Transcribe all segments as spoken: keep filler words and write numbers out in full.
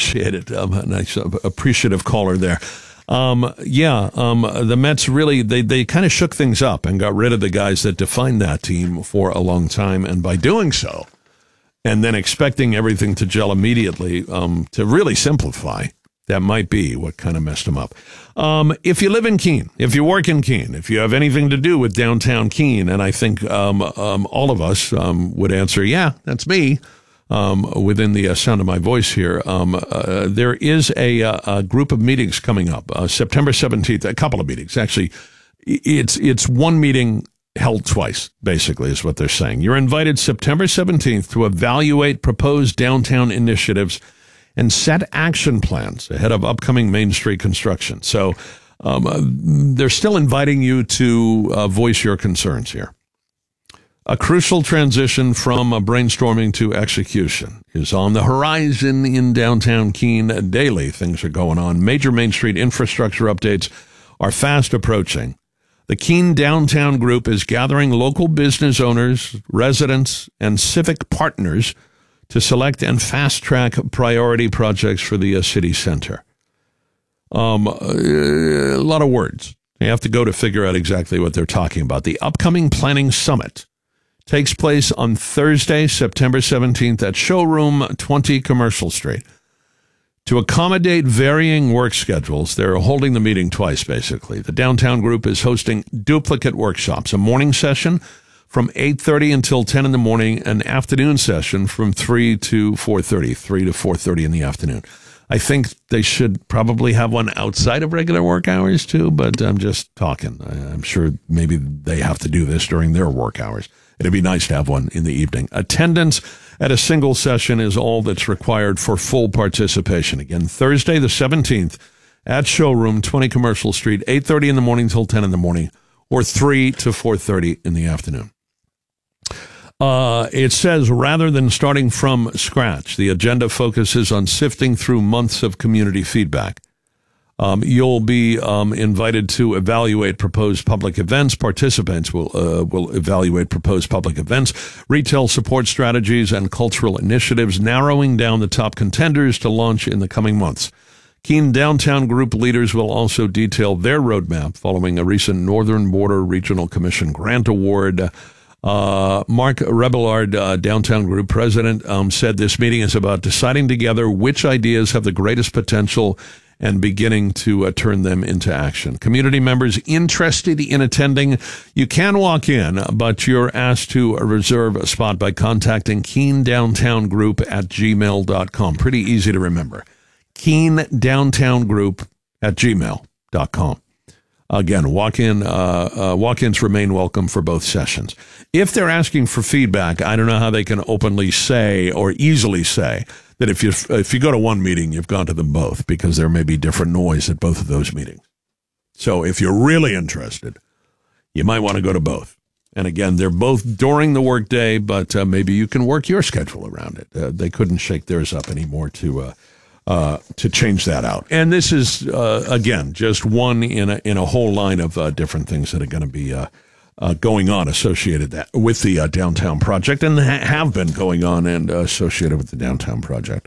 appreciate it. Um, a nice, uh, appreciative caller there. Um, yeah, um, the Mets really, they, they kind of shook things up and got rid of the guys that defined that team for a long time. And by doing so, and then expecting everything to gel immediately, um, to really simplify, that might be what kind of messed them up. Um, if you live in Keene, if you work in Keene, if you have anything to do with downtown Keene, and I think um, um, all of us um, would answer, yeah, that's me, um, within the uh, sound of my voice here, um, uh, there is a, a group of meetings coming up, uh, September seventeenth, a couple of meetings. Actually, it's it's one meeting held twice, basically, is what they're saying. You're invited September seventeenth to evaluate proposed downtown initiatives and set action plans ahead of upcoming Main Street construction. So um, uh, they're still inviting you to uh, voice your concerns here. A crucial transition from uh, brainstorming to execution is on the horizon in downtown Keene. Daily things are going on. Major Main Street infrastructure updates are fast approaching. The Keene Downtown Group is gathering local business owners, residents, and civic partners to select and fast-track priority projects for the uh, city center. Um, a lot of words. You have to go to figure out exactly what they're talking about. The upcoming planning summit takes place on Thursday, September seventeenth at Showroom twenty Commercial Street. To accommodate varying work schedules, they're holding the meeting twice, basically. The downtown group is hosting duplicate workshops, a morning session from eight thirty until ten in the morning, an afternoon session from three to four thirty, three to four thirty in the afternoon. I think they should probably have one outside of regular work hours, too, but I'm just talking. I'm sure maybe they have to do this during their work hours. It'd be nice to have one in the evening. Attendance at a single session is all that's required for full participation. Again, Thursday the seventeenth at Showroom twenty Commercial Street, eight thirty in the morning till ten in the morning, or three to four thirty in the afternoon. Uh, it says rather than starting from scratch, the agenda focuses on sifting through months of community feedback. Um, you'll be um, invited to evaluate proposed public events. Participants will uh, will evaluate proposed public events, retail support strategies, and cultural initiatives, narrowing down the top contenders to launch in the coming months. Keene Downtown Group leaders will also detail their roadmap following a recent Northern Border Regional Commission grant award. Uh, Mark Rebellard, uh, Downtown Group president, um, said this meeting is about deciding together which ideas have the greatest potential and beginning to uh, turn them into action. Community members interested in attending, you can walk in, but you're asked to reserve a spot by contacting Keene Downtown Group at gmail dot com. Pretty easy to remember. Keene Downtown Group at gmail dot com. Again, walk-in, uh, uh, walk-ins remain welcome for both sessions. If they're asking for feedback, I don't know how they can openly say or easily say that if you if you go to one meeting, you've gone to them both, because there may be different noise at both of those meetings. So if you're really interested, you might want to go to both. And again, they're both during the workday, but uh, maybe you can work your schedule around it. Uh, they couldn't shake theirs up anymore to uh, uh, to change that out. And this is, uh, again, just one in a, in a whole line of uh, different things that are going to be uh, uh, going on associated that, with the uh, downtown project, and ha- have been going on and uh, associated with the downtown project.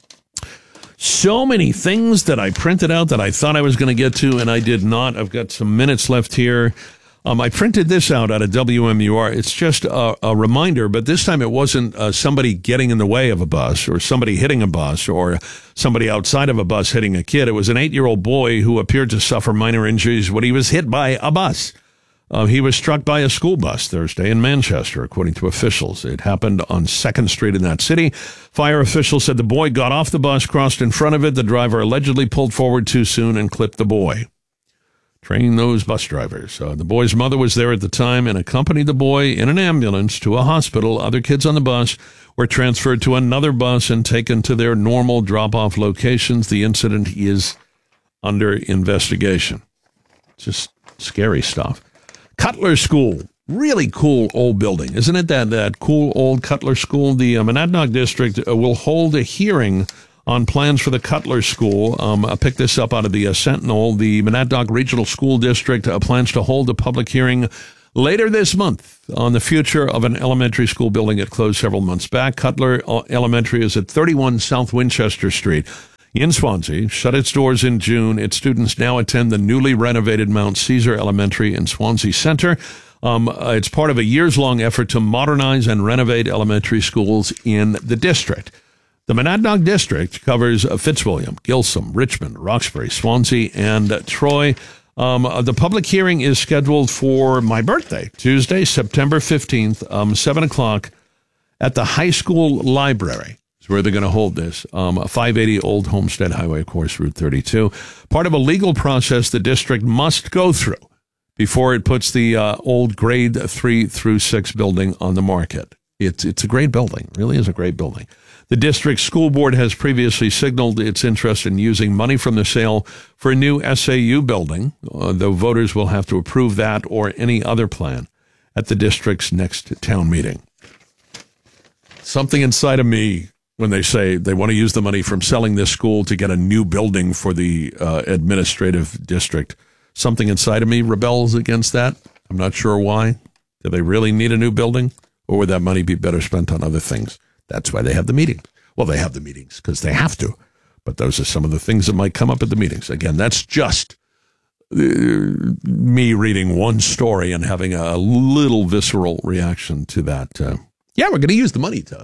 So many things that I printed out that I thought I was going to get to, and I did not. I've got some minutes left here. Um, I printed this out out of W M U R. It's just a, a reminder, but this time it wasn't uh, somebody getting in the way of a bus or somebody hitting a bus or somebody outside of a bus hitting a kid. It was an eight-year-old boy who appeared to suffer minor injuries when he was hit by a bus. Uh, he was struck by a school bus Thursday in Manchester, according to officials. It happened on second Street in that city. Fire officials said the boy got off the bus, crossed in front of it. The driver allegedly pulled forward too soon and clipped the boy. Train those bus drivers. Uh, the boy's mother was there at the time and accompanied the boy in an ambulance to a hospital. Other kids on the bus were transferred to another bus and taken to their normal drop-off locations. The incident is under investigation. Just scary stuff. Cutler School. Really cool old building, isn't it? That that cool old Cutler School. The uh, Monadnock District uh, will hold a hearing on plans for the Cutler School. Um, I picked this up out of the uh, Sentinel. The Monadnock Regional School District uh, plans to hold a public hearing later this month on the future of an elementary school building that closed several months back. Cutler Elementary is at thirty-one South Winchester Street. in Swansea shut its doors in June. Its students now attend the newly renovated Mount Caesar Elementary in Swansea Center. Um, uh, it's part of a years-long effort to modernize and renovate elementary schools in the district. The Monadnock district covers uh, Fitzwilliam, Gilsum, Richmond, Roxbury, Swansea, and uh, Troy. Um, uh, the public hearing is scheduled for my birthday, Tuesday, September fifteenth, um, seven o'clock at the high school library. Is where they're going to hold this. Um, five eighty Old Homestead Highway, of course, Route thirty-two. Part of a legal process the district must go through before it puts the uh, old grade three through six building on the market. It's, it's a great building. It really is a great building. The district school board has previously signaled its interest in using money from the sale for a new S A U building, uh, though voters will have to approve that or any other plan at the district's next town meeting. Something inside of me, when they say they want to use the money from selling this school to get a new building for the uh, administrative district, something inside of me rebels against that. I'm not sure why. Do they really need a new building? Or would that money be better spent on other things? That's why they have the meetings. Well, they have the meetings because they have to. But those are some of the things that might come up at the meetings. Again, that's just uh, me reading one story and having a little visceral reaction to that. Uh, yeah, we're going to use the money to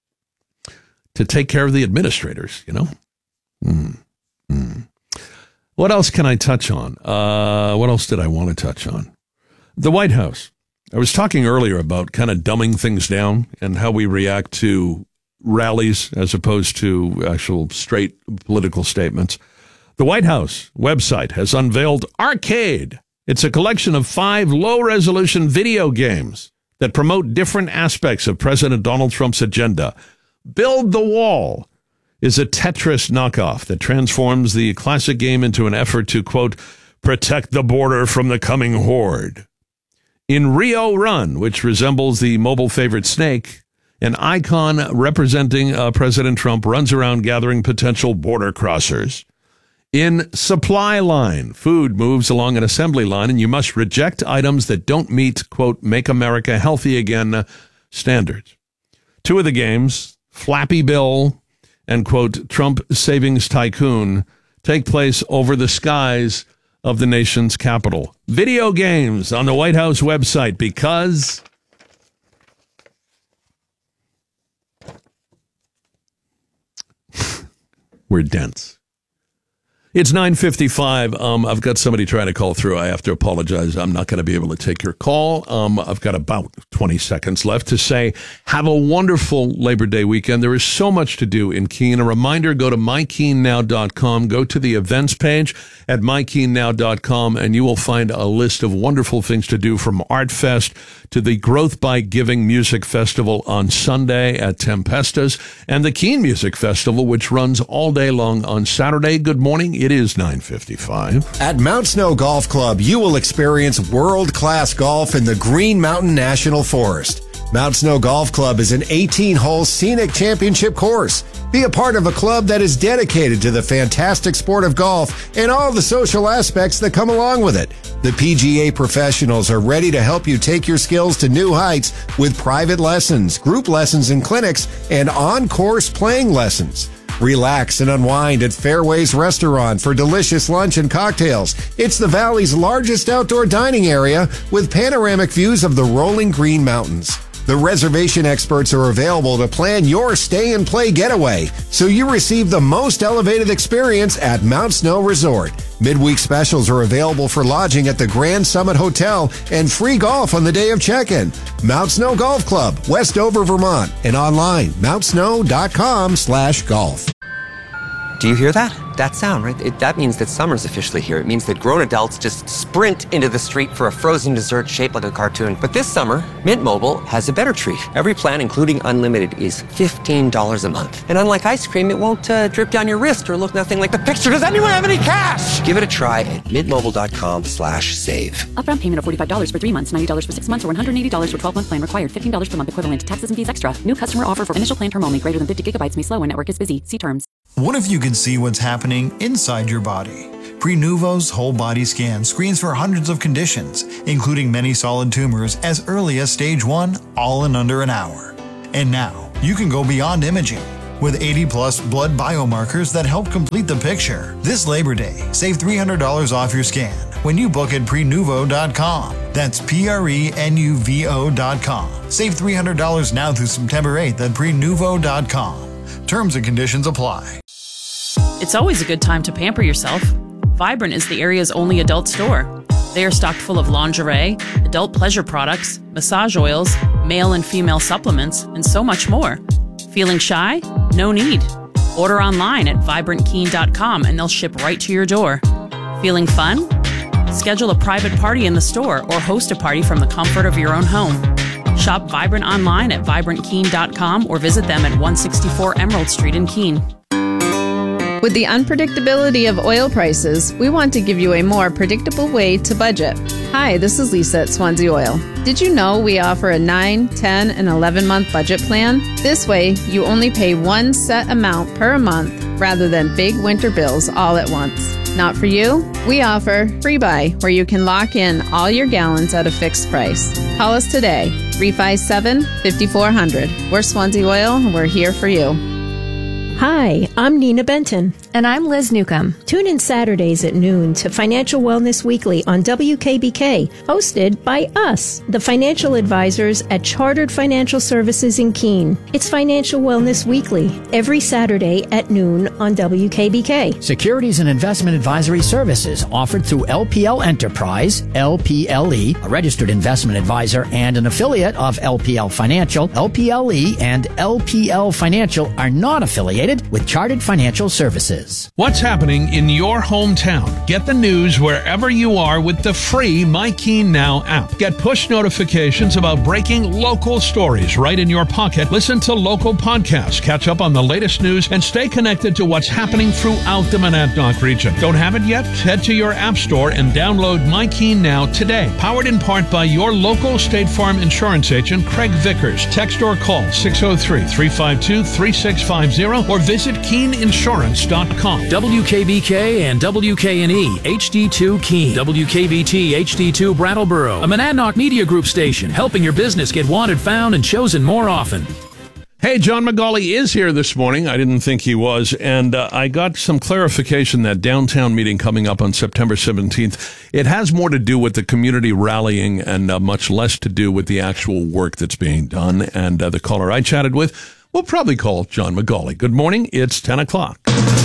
to take care of the administrators, you know? Mm. Mm. What else can I touch on? Uh, what else did I want to touch on? The White House. I was talking earlier about kind of dumbing things down and how we react to rallies as opposed to actual straight political statements. The White House website has unveiled Arcade. It's a collection of five low-resolution video games that promote different aspects of President Donald Trump's agenda. Build the Wall is a Tetris knockoff that transforms the classic game into an effort to, quote, protect the border from the coming horde. In Rio Run, which resembles the mobile favorite Snake, an icon representing uh, President Trump runs around gathering potential border crossers. In Supply Line, food moves along an assembly line, and you must reject items that don't meet, quote, Make America Healthy Again standards. Two of the games, Flappy Bill and, quote, Trump Savings Tycoon, take place over the skies of the nation's capital. Video games on the White House website because we're dense. It's nine fifty-five. Um, I've got somebody trying to call through. I have to apologize. I'm not going to be able to take your call. Um, I've got about twenty seconds left to say, have a wonderful Labor Day weekend. There is so much to do in Keene. A reminder, go to my keene now dot com. Go to the events page at my keene now dot com, and you will find a list of wonderful things to do, from Art Fest to the Growth by Giving Music Festival on Sunday at Tempestas, and the Keene Music Festival, which runs all day long on Saturday. Good morning. It is nine fifty-five. At Mount Snow Golf Club, you will experience world-class golf in the Green Mountain National Forest. Mount Snow Golf Club is an eighteen-hole scenic championship course. Be a part of a club that is dedicated to the fantastic sport of golf and all the social aspects that come along with it. The P G A professionals are ready to help you take your skills to new heights with private lessons, group lessons and clinics, and on-course playing lessons. Relax and unwind at Fairways Restaurant for delicious lunch and cocktails. It's the Valley's largest outdoor dining area with panoramic views of the rolling Green Mountains. The reservation experts are available to plan your stay and play getaway, so you receive the most elevated experience at Mount Snow Resort. Midweek specials are available for lodging at the Grand Summit Hotel and free golf on the day of check-in. Mount Snow Golf Club, Westover, Vermont, and online, mount snow dot com slash golf. Do you hear that? That sound, right? It, that means that summer's officially here. It means that grown adults just sprint into the street for a frozen dessert shaped like a cartoon. But this summer, Mint Mobile has a better treat. Every plan, including unlimited, is fifteen dollars a month. And unlike ice cream, it won't uh, drip down your wrist or look nothing like the picture. Does anyone have any cash? Give it a try at mintmobile.com slash save. Upfront payment of forty-five dollars for three months, ninety dollars for six months, or one hundred eighty dollars for twelve-month plan required. fifteen dollars per month equivalent to taxes and fees extra. New customer offer for initial plan term only. Greater than fifty gigabytes may slow when network is busy. See terms. What if you could see what's happening inside your body? Prenuvo's whole body scan screens for hundreds of conditions, including many solid tumors as early as stage one, all in under an hour. And now, you can go beyond imaging. with eighty plus blood biomarkers that help complete the picture. This Labor Day, save three hundred dollars off your scan when you book at prenuvo dot com. That's P R E N U V O dot com. Save three hundred dollars now through September eighth at prenuvo dot com. Terms and conditions apply. It's always a good time to pamper yourself. Vibrant is the area's only adult store. They are stocked full of lingerie, adult pleasure products, massage oils, male and female supplements, and so much more. Feeling shy? No need. Order online at vibrant keen dot com and they'll ship right to your door. Feeling fun? Schedule a private party in the store or host a party from the comfort of your own home. Shop Vibrant online at vibrant keen dot com or visit them at one sixty-four Emerald Street in Keene. With the unpredictability of oil prices, we want to give you a more predictable way to budget. Hi, this is Lisa at Swansea Oil. Did you know we offer a nine, ten, and eleven month budget plan? This way, you only pay one set amount per month rather than big winter bills all at once. Not for you? We offer Free Buy, where you can lock in all your gallons at a fixed price. Call us today, three five seven, five four zero zero. We're Swansea Oil, and we're here for you. Hi, I'm Nina Benton. And I'm Liz Newcomb. Tune in Saturdays at noon to Financial Wellness Weekly on W K B K, hosted by us, the financial advisors at Chartered Financial Services in Keene. It's Financial Wellness Weekly, every Saturday at noon on W K B K. Securities and investment advisory services offered through L P L Enterprise, L P L E, a registered investment advisor and an affiliate of L P L Financial. L P L E and L P L Financial are not affiliated with Chartered Financial Services. What's happening in your hometown? Get the news wherever you are with the free My Keene Now app. Get push notifications about breaking local stories right in your pocket. Listen to local podcasts, catch up on the latest news, and stay connected to what's happening throughout the Monadnock region. Don't have it yet? Head to your app store and download My Keene Now today. Powered in part by your local State Farm insurance agent, Craig Vickers. Text or call six oh three, three five two, three six five zero or visit keene insurance dot com. W K B K and W K N E H D two Keene. W K B T H D two Brattleboro. A Monadnock Media Group station helping your business get wanted, found, and chosen more often. Hey, John McGauley is here this morning. I didn't think he was. And uh, I got some clarification that downtown meeting coming up on September seventeenth. It has more to do with the community rallying and uh, much less to do with the actual work that's being done. And uh, the caller I chatted with will probably call John McGauley. Good morning. It's ten o'clock.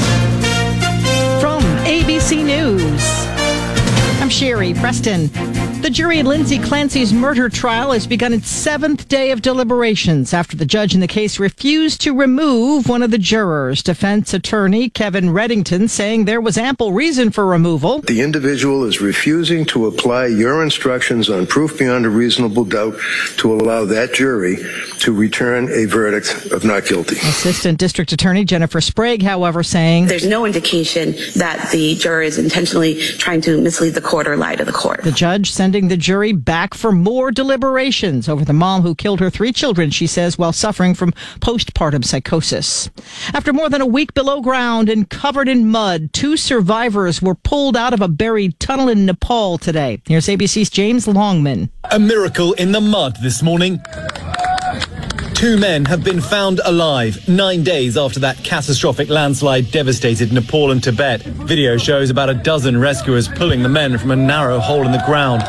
From A B C News, I'm Sherry Preston. The jury in Lindsay Clancy's murder trial has begun its seventh day of deliberations after the judge in the case refused to remove one of the jurors. Defense attorney Kevin Reddington saying there was ample reason for removal. The individual is refusing to apply your instructions on proof beyond a reasonable doubt to allow that jury to return a verdict of not guilty. Assistant District Attorney Jennifer Sprague, however, saying there's no indication that the juror is intentionally trying to mislead the court or lie to the court. The judge sending the jury back for more deliberations over the mom who killed her three children, she says, while suffering from postpartum psychosis. After more than a week below ground and covered in mud, two survivors were pulled out of a buried tunnel in Nepal today. Here's A B C's James Longman. A miracle in the mud this morning. Two men have been found alive nine days after that catastrophic landslide devastated Nepal and Tibet. Video shows about a dozen rescuers pulling the men from a narrow hole in the ground.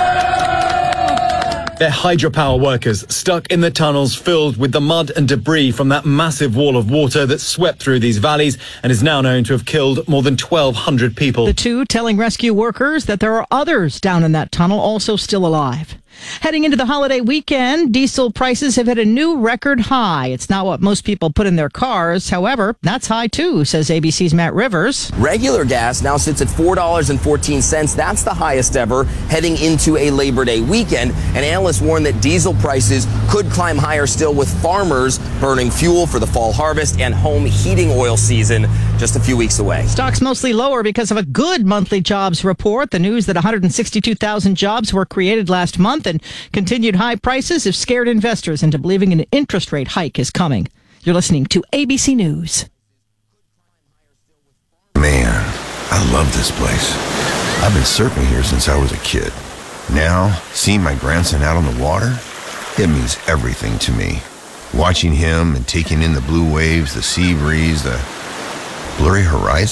They're hydropower workers stuck in the tunnels filled with the mud and debris from that massive wall of water that swept through these valleys and is now known to have killed more than twelve hundred people. The two telling rescue workers that there are others down in that tunnel also still alive. Heading into the holiday weekend, diesel prices have hit a new record high. It's not what most people put in their cars. However, that's high too, says A B C's Matt Rivers. Regular gas now sits at four dollars and fourteen cents. That's the highest ever heading into a Labor Day weekend. And analysts warn that diesel prices could climb higher still with farmers burning fuel for the fall harvest and home heating oil season just a few weeks away. Stocks mostly lower because of a good monthly jobs report. The news that one hundred sixty-two thousand jobs were created last month and continued high prices have scared investors into believing an interest rate hike is coming. You're listening to A B C News. Man, I love this place. I've been surfing here since I was a kid. Now, seeing my grandson out on the water, it means everything to me. watching him and taking in the blue waves, the sea breeze, the blurry horizon.